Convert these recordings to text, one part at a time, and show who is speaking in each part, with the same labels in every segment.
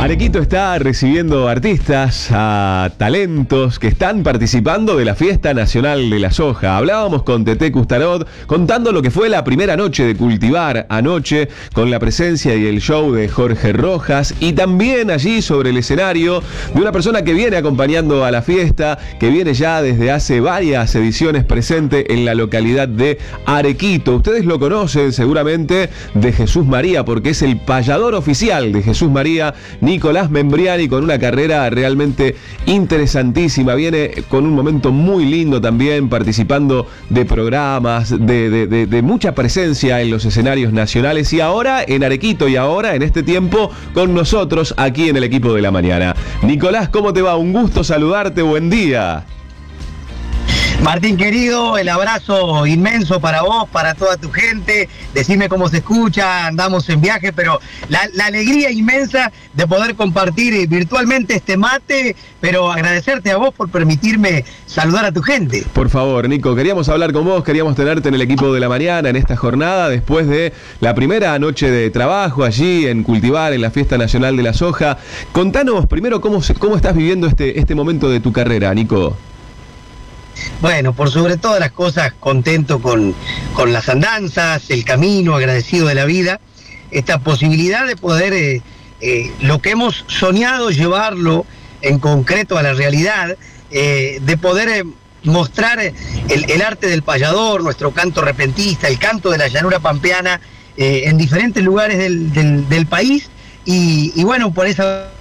Speaker 1: Arequito está recibiendo artistas, a talentos que están participando de la Fiesta Nacional de la Soja. Hablábamos con Teté Custarot contando lo que fue la primera noche de Cultivar anoche, con la presencia y el show de Jorge Rojas, y también allí sobre el escenario de una persona que viene acompañando a la fiesta, que viene ya desde hace varias ediciones presente en la localidad de Arequito. Ustedes lo conocen seguramente de Jesús María, porque es el payador oficial de Jesús María, Nicolás Membriani, con una carrera realmente interesantísima. Viene con un momento muy lindo también, participando de programas, de mucha presencia en los escenarios nacionales, y ahora en Arequito, y ahora en este tiempo con nosotros aquí en el equipo de la mañana. Nicolás, ¿cómo te va? Un gusto saludarte, buen día.
Speaker 2: Martín querido, el abrazo inmenso para vos, para toda tu gente. Decime cómo se escucha, andamos en viaje, pero la alegría inmensa de poder compartir virtualmente este mate, pero agradecerte a vos por permitirme saludar a tu gente.
Speaker 1: Por favor, Nico, queríamos hablar con vos, queríamos tenerte en el equipo de la mañana en esta jornada, después de la primera noche de trabajo allí en Cultivar, en la Fiesta Nacional de la Soja. Contanos primero cómo estás viviendo este momento de tu carrera, Nico.
Speaker 2: Bueno, por sobre todas las cosas, contento con las andanzas, el camino, agradecido de la vida, esta posibilidad de poder lo que hemos soñado, llevarlo en concreto a la realidad, de poder mostrar el arte del payador, nuestro canto repentista, el canto de la llanura pampeana en diferentes lugares del país, y bueno, por esa...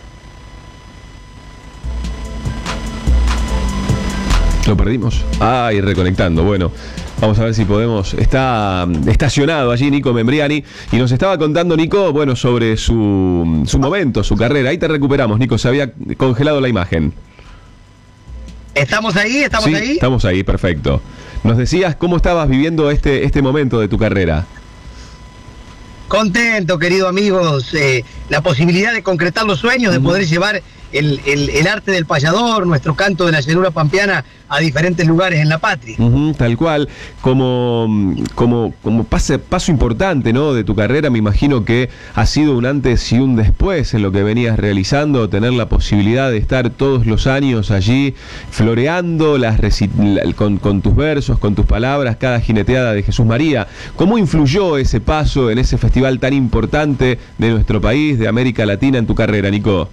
Speaker 1: Lo perdimos. Y reconectando. Bueno, vamos a ver si podemos. Está estacionado allí Nico Membriani y nos estaba contando, Nico, bueno, sobre su momento, su carrera. Ahí te recuperamos, Nico, se había congelado la imagen.
Speaker 2: ¿Estamos ahí? ¿Estamos ahí?
Speaker 1: Estamos ahí, perfecto. Nos decías cómo estabas viviendo este momento de tu carrera.
Speaker 2: Contento, querido amigos, la posibilidad de concretar los sueños, de poder llevar el arte del payador, nuestro canto de la llanura pampeana a diferentes lugares en la patria.
Speaker 1: Tal cual, como paso importante, ¿no?, de tu carrera. Me imagino que ha sido un antes y un después en lo que venías realizando, tener la posibilidad de estar todos los años allí floreando con tus versos, con tus palabras, cada jineteada de Jesús María. ¿Cómo influyó ese paso en ese festival tan importante de nuestro país, de América Latina, en tu carrera, Nico?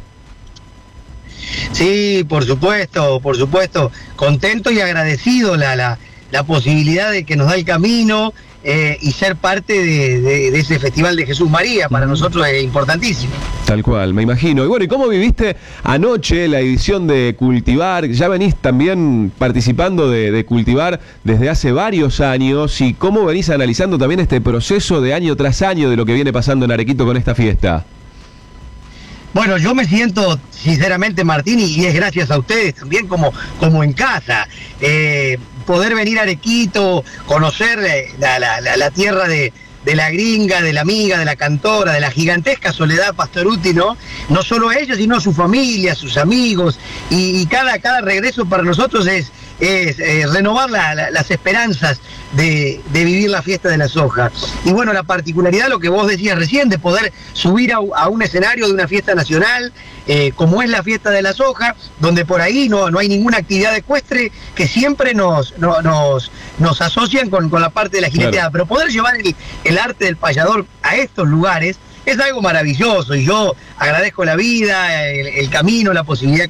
Speaker 2: Sí, por supuesto, contento y agradecido la posibilidad de que nos da el camino y ser parte de ese Festival de Jesús María. Para nosotros es importantísimo. Tal
Speaker 1: cual, me imagino. Y bueno, ¿y cómo viviste anoche la edición de Cultivar? Ya venís también participando de Cultivar desde hace varios años, y cómo venís analizando también este proceso de año tras año de lo que viene pasando en Arequito con esta fiesta.
Speaker 2: Bueno, yo me siento, sinceramente, Martín, y es gracias a ustedes también como en casa, poder venir a Arequito, conocer la tierra de la gringa, de la amiga, de la cantora, de la gigantesca Soledad Pastorutti, ¿no? No solo ella, sino su familia, sus amigos, y cada regreso para nosotros es renovar las esperanzas de vivir la fiesta de la soja. Y bueno, la particularidad, lo que vos decías recién, de poder subir a un escenario de una fiesta nacional, como es la fiesta de la soja, donde por ahí no hay ninguna actividad ecuestre, que siempre nos asocian con la parte de la jineteada. Claro. Pero poder llevar el arte del payador a estos lugares es algo maravilloso, y yo agradezco la vida, el camino, la posibilidad.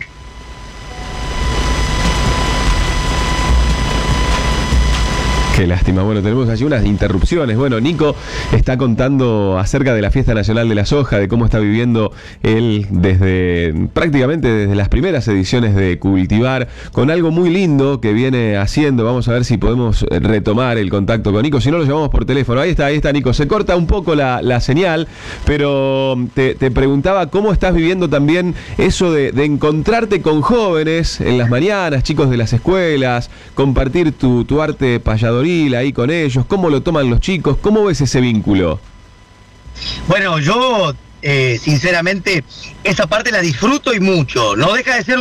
Speaker 1: Qué lástima. Bueno, tenemos allí unas interrupciones. Bueno, Nico está contando acerca de la Fiesta Nacional de la Soja, de cómo está viviendo él prácticamente desde las primeras ediciones de Cultivar, con algo muy lindo que viene haciendo. Vamos a ver si podemos retomar el contacto con Nico, si no lo llamamos por teléfono. Ahí está Nico. Se corta un poco la señal, pero te preguntaba cómo estás viviendo también eso de encontrarte con jóvenes en las mañanas, chicos de las escuelas, compartir tu arte payador ahí con ellos. ¿Cómo lo toman los chicos? ¿Cómo ves ese vínculo?
Speaker 2: Bueno, yo sinceramente esa parte la disfruto y mucho. No deja de ser